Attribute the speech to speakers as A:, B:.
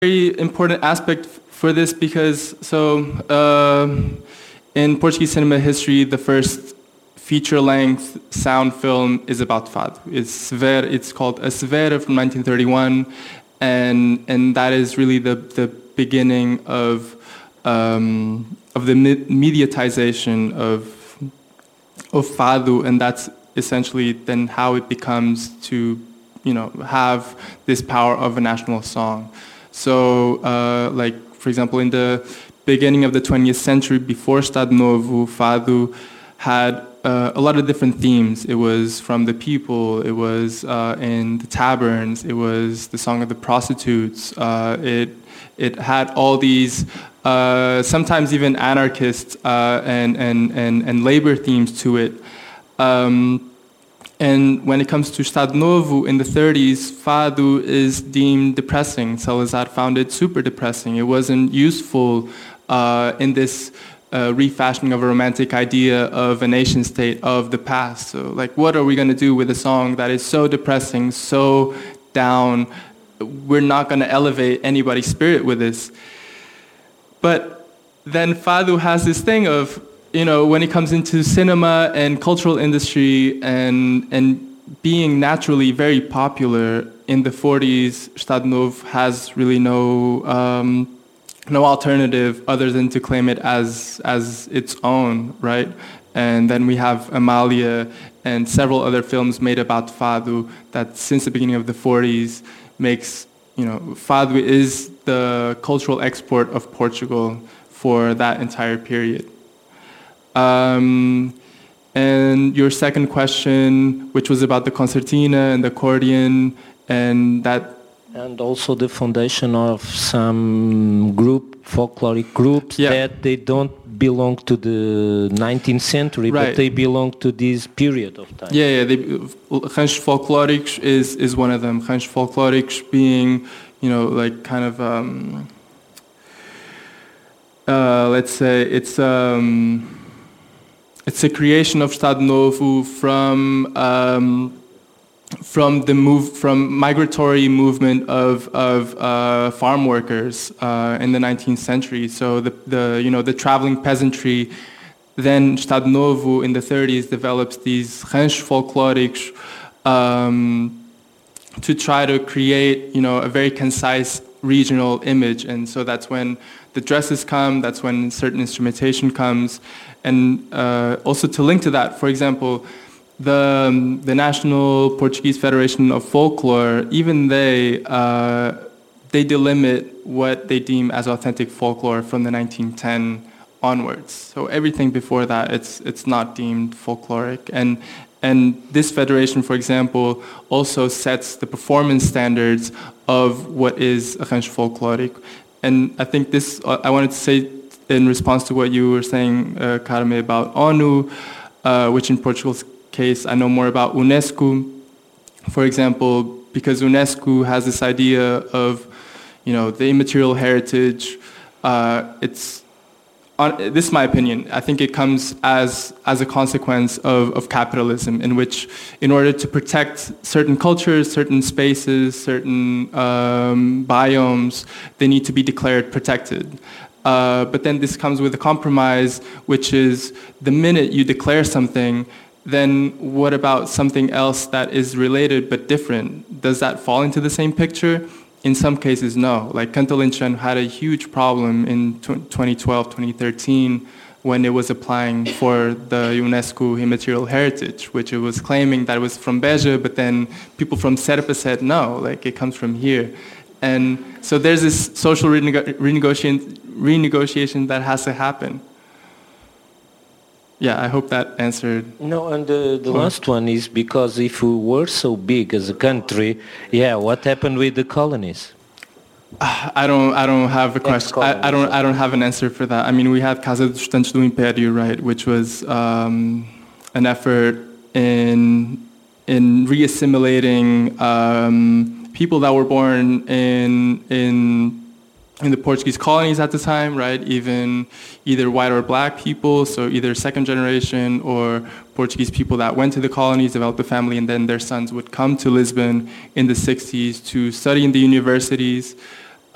A: very important aspect for this because in Portuguese cinema history, the first feature-length sound film is about fado. It's called A Severa from 1931, and that is really the beginning of the mediatization of fado, and that's essentially then how it becomes to have this power of a national song. So, like for example, in the beginning of the 20th century, before Estado Novo, fado had a lot of different themes. It was from the people, it was in the taverns, it was the song of the prostitutes, it had all these sometimes even anarchist and labor themes to it. And when it comes to Estado Novo in the 30s, fado is deemed depressing. Salazar found it super depressing. It wasn't useful in this refashioning of a romantic idea of a nation state of the past. So, like, what are we going to do with a song that is so depressing, so down? We're not going to elevate anybody's spirit with this. But then fado has this thing of, when it comes into cinema and cultural industry and being naturally very popular in the 40s, Estado Novo has really no alternative other than to claim it as its own, right? And then we have Amália and several other films made about fado that since the beginning of the 40s makes, fado is the cultural export of Portugal for that entire period. And your second question, which was about the concertina and the accordion, and
B: also the foundation of some folkloric groups that they don't belong to the 19th century, right, but they belong to this period of time.
A: Ranchos folclóricos is one of them. Ranchos folclóricos being, like kind of, let's say it's a creation of Estado Novo from migratory movement of farm workers in the 19th century. So the traveling peasantry. Then Estado Novo in the 30s develops these ranchos folclóricos to try to create a very concise regional image, and so that's when the dresses come. That's when certain instrumentation comes. And also to link to that, for example, the National Portuguese Federation of Folklore, even they delimit what they deem as authentic folklore from the 1910 onwards. So everything before that, it's not deemed folkloric. And this federation, for example, also sets the performance standards of what is a rancho folkloric. And I think this, I wanted to say, in response to what you were saying, Carme, about ONU, which in Portugal's case, I know more about UNESCO, for example, because UNESCO has this idea of, the immaterial heritage. This is my opinion. I think it comes as a consequence of capitalism, in which, in order to protect certain cultures, certain spaces, certain biomes, they need to be declared protected. But then this comes with a compromise, which is the minute you declare something, then what about something else that is related but different? Does that fall into the same picture? In some cases, no. Like Canto Lenteano had a huge problem in 2012, 2013, when it was applying for the UNESCO Immaterial Heritage, which it was claiming that it was from Beja, but then people from Serpa said, no, like it comes from here. And so there's this social renegotiation that has to happen. Yeah, I hope that answered.
B: No, and the last one is because if we were so big as a country, what happened with the colonies?
A: I don't have a question. I don't have an answer for that. I mean, we had Casa dos Estudantes do Império, right, which was an effort in reassimilating people that were born in the Portuguese colonies at the time, right? Even either white or black people, so either second generation or Portuguese people that went to the colonies, developed a family, and then their sons would come to Lisbon in the 60s to study in the universities.